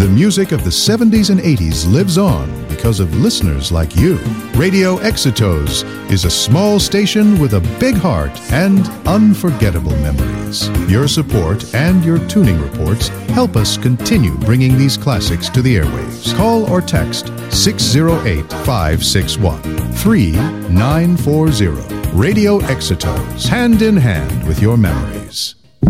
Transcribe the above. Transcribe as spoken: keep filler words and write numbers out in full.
the music of the seventies and eighties lives on because of listeners like you. Radio Exitos is a small station with a big heart and unforgettable memories. Your support and your tuning reports help us continue bringing these classics to the airwaves. Call or text six oh eight, five six one, three nine four zero. Radio Exitos, hand in hand with your memories.